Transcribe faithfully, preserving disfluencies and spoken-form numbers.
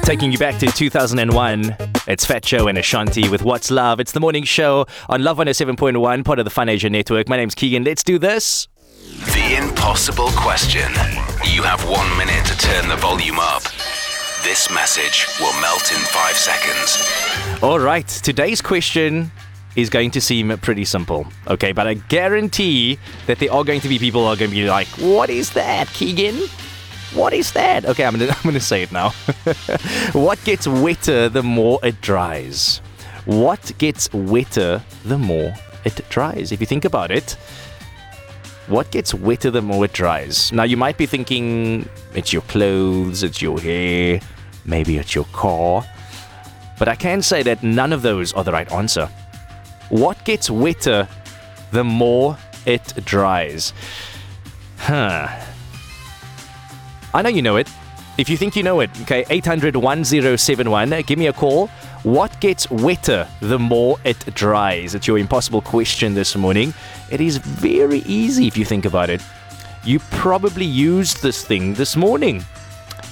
Taking you back to two thousand one, it's Fat Joe and Ashanti with What's Love. It's the morning show on Love one oh seven point one, part of the Fun Asia Network. My name's Keegan. Let's do this. The impossible question. You have one minute to turn the volume up. This message will melt in five seconds. All right, today's question is going to seem pretty simple, okay? But I guarantee that there are going to be people who are going to be like, what is that, Keegan? What is that? Okay, I'm gonna, I'm gonna say it now. What gets wetter the more it dries? What gets wetter the more it dries? If you think about it, what gets wetter the more it dries? Now, you might be thinking it's your clothes, it's your hair, maybe it's your car. But I can say that none of those are the right answer. What gets wetter the more it dries? Huh. I know you know it. If you think you know it, okay, eight hundred, one oh seven one, give me a call. What gets wetter the more it dries? It's your impossible question this morning. It is very easy if you think about it. You probably used this thing this morning.